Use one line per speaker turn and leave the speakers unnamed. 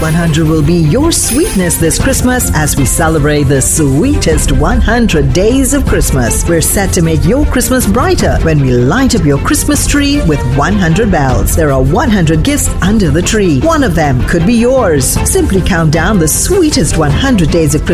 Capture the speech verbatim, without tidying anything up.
one hundred will be your sweetness this Christmas as we celebrate the sweetest one hundred days of Christmas. We're set to make your Christmas brighter when we light up your Christmas tree with one hundred bells. There are one hundred gifts under the tree. One of them could be yours. Simply count down the sweetest one hundred days of Christmas